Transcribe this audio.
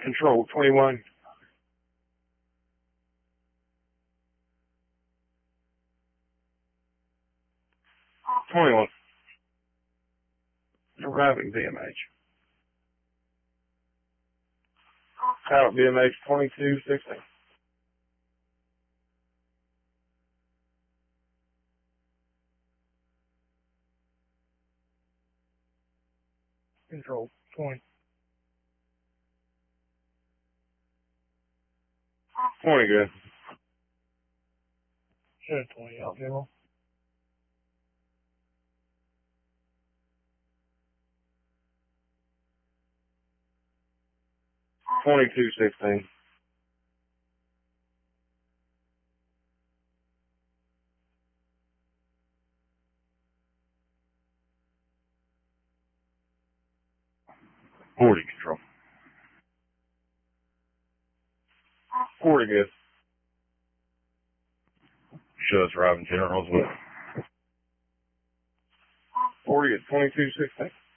Control 21. Arriving BMH. Pilot BMH 2216. Control 20. 20 good. Should 20 out there. 2216. Forty control. 40 good. Show us arriving General Roswell. 40 at 2216.